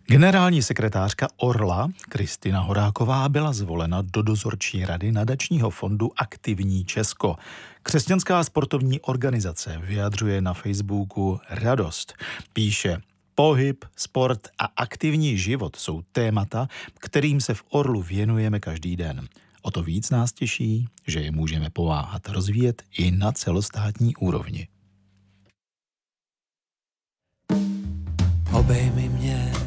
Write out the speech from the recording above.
Generální sekretářka Orla Kristina Horáková byla zvolena do dozorčí rady nadačního fondu Aktivní Česko. Křesťanská sportovní organizace vyjadřuje na Facebooku radost. Píše: pohyb, sport a aktivní život jsou témata, kterým se v Orlu věnujeme každý den. O to víc nás těší, že je můžeme pomáhat rozvíjet i na celostátní úrovni. Obejmi mě